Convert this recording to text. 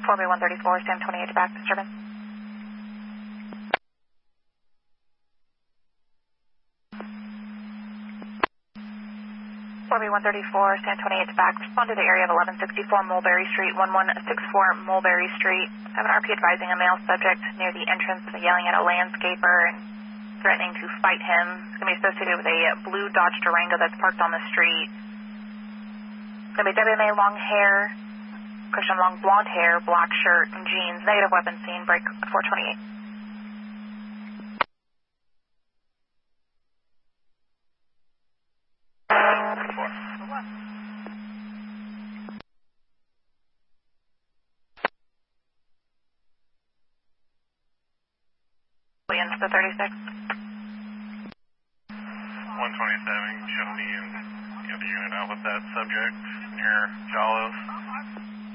4B134, Sam 28 back, disturbance. 4B134, San 28 back. Respond to the area of 1164 Mulberry Street, 1164 Mulberry Street. I have an RP advising a male subject near the entrance yelling at a landscaper and threatening to fight him. It's going to be associated with a blue Dodge Durango that's parked on the street. It's going to be WMA long hair, Christian long blonde hair, black shirt, and jeans. Negative weapon seen, break 428. Into the 36. 127, show the other unit out with that subject near Jollos.